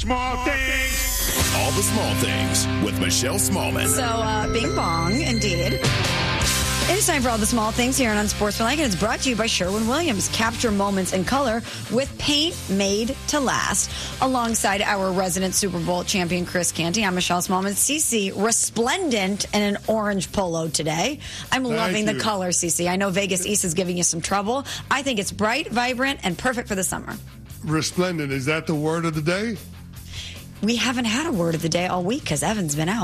small things. All the small things with Michelle Smallman. So, bing bong, indeed. It is time for all the small things here on Unsportsmanlike, and it's brought to you by Sherwin-Williams. Capture moments in color with paint made to last. Alongside our resident Super Bowl champion, Chris Canty, I'm Michelle Smallman. Cece, resplendent in an orange polo today. I'm loving the color, Cece. I know Vegas East is giving you some trouble. I think it's bright, vibrant, and perfect for the summer. Resplendent, is that the word of the day? We haven't had a word of the day all week because Evan's been out.